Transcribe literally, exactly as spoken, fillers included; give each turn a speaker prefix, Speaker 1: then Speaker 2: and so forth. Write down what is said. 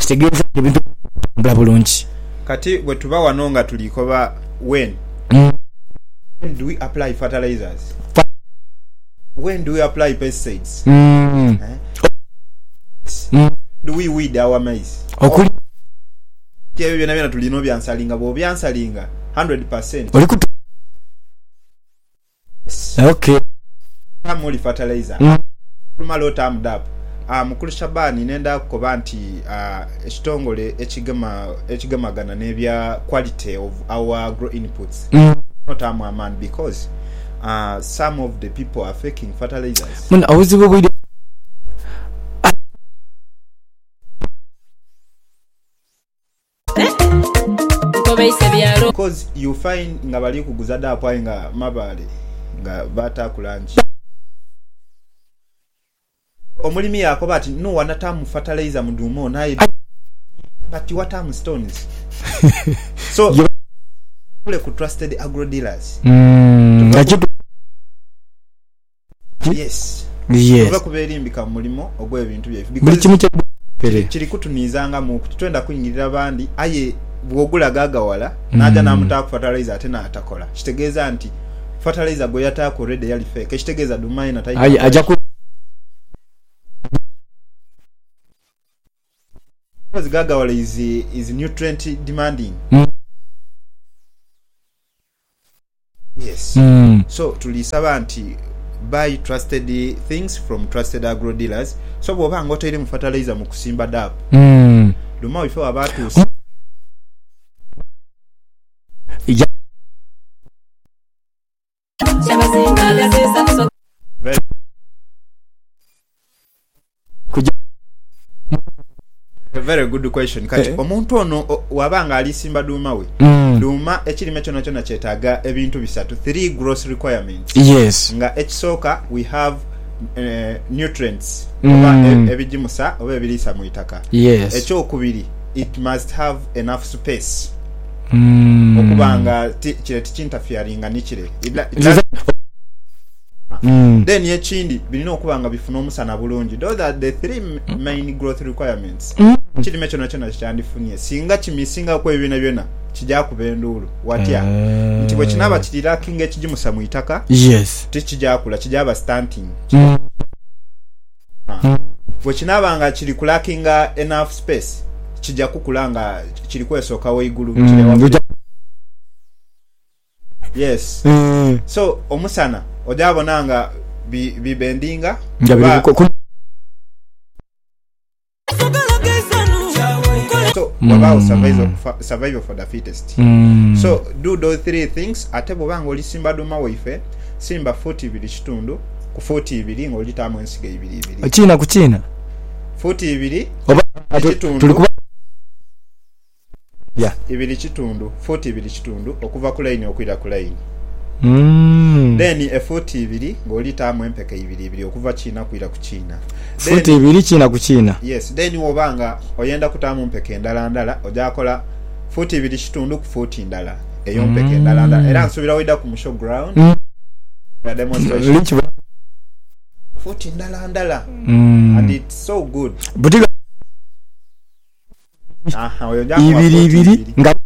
Speaker 1: kitegeeza ebintu bla bulungi
Speaker 2: kati bwe tuba wano nga tulikoba when
Speaker 1: mm.
Speaker 2: when do we apply fertilizers when do we apply pesticides
Speaker 1: mm.
Speaker 2: eh?
Speaker 1: mm.
Speaker 2: do we weed our maize
Speaker 1: okuli
Speaker 2: kyeyo byonna byonna tulina byansalinga bo byansalinga one hundred percent
Speaker 1: oli kutu okay
Speaker 2: amuli fertilizer
Speaker 1: mm.
Speaker 2: malo tam dap ah mukulu Shabani nenda kukoba nti uh, ekitongole ekigema ekigemagana nebya quality of our agro inputs
Speaker 1: mm.
Speaker 2: not am a man because uh, some of the people are faking fertilizers
Speaker 1: mun awuzibo bwide
Speaker 2: because you find nga bali kuguza dap nga mabale nga bata kulanji omulimi yakoba ati no wanatamu fertilizer mudumo naye but what am stones so kule ku trusted agro dealers
Speaker 1: mm
Speaker 2: yes
Speaker 1: yes
Speaker 2: kuba kuberimbika mulimo ogwe ebintu byefu
Speaker 1: buli kimu kye
Speaker 2: kiri kutunizanga mu twenda kuyingirira bandi aye bwogula gagawala mm. naja namutaka fertilizer ate na atakola kitegeeza nti fertilizer go yata ko red yali fake kitegeeza dumai na tayi
Speaker 1: aja ku
Speaker 2: because gagawala is is nutrient demanding
Speaker 1: mm.
Speaker 2: yes
Speaker 1: mm.
Speaker 2: so tulisaba nti buy trusted things from trusted agro dealers so bwoba ngotere mu fertilizer mu kusimba dap
Speaker 1: mm.
Speaker 2: duma bifo abantu
Speaker 1: mm. yeah.
Speaker 2: very, very good question kati eh. omuntu ono wabanga alisimba duma we
Speaker 1: mm.
Speaker 2: duma ekirime kyona kyona kyetaga ebintu bisatu three gross requirements
Speaker 1: yes
Speaker 2: nga ekisoka we have uh, nutrients
Speaker 1: mm.
Speaker 2: oba ebijimusa oba ebirisa mu itaka
Speaker 1: yes
Speaker 2: ekyokubiri it must have enough space
Speaker 1: mm.
Speaker 2: okubanga kire tikinterferinga nikire
Speaker 1: mm.
Speaker 2: then yekindi bilina okubanga bifuna omusana bulungi those are the three main growth requirements
Speaker 1: mm.
Speaker 2: kirime kyona kyona kyandifunye singa kimisinga ko ebina byona kijja kubendulu watya uh, nti bwe kinaba kirira kinga ekijimusa mu itaka
Speaker 1: yes
Speaker 2: tikijja kula kijaba stunting
Speaker 1: mm.
Speaker 2: uh, bwe kinaba nga kiri kulakinga enough space kijja kukulanga kiri kwesoka waigulu
Speaker 1: mm.
Speaker 2: kire wa yes
Speaker 1: mm.
Speaker 2: so omusana ojabonanga bi, bi bendinga
Speaker 1: ba,
Speaker 2: so mm. about survival for, survival for the fittest
Speaker 1: mm.
Speaker 2: so do those three things ate bobanga oli simba duma waife simba forty ibiri kitundu ku forty ibiri ngoli tamu ensiga ibiri ibiri
Speaker 1: china ku china
Speaker 2: forty ibiri
Speaker 1: oba
Speaker 2: kitundu
Speaker 1: yeah
Speaker 2: ibiri kitundu forty ibiri kitundu okuva ku line okwira ku line
Speaker 1: mm.
Speaker 2: then e forty ibiri ngoli tamu empeka ibiri ibiri okuva china kwira ku china
Speaker 1: forty ibiri china ku china
Speaker 2: yes then obanga oyenda kutamu mpeka endala ndala ojakola forty ibiri kitundu ku forty ndala eyo mpeka mm. endala ndala era nsubira wida ku show ground
Speaker 1: mm.
Speaker 2: ya demonstration forty ndala ndala
Speaker 1: mm.
Speaker 2: and it's so good
Speaker 1: butiga
Speaker 2: aha oyo jako
Speaker 1: ibiri ibiri nga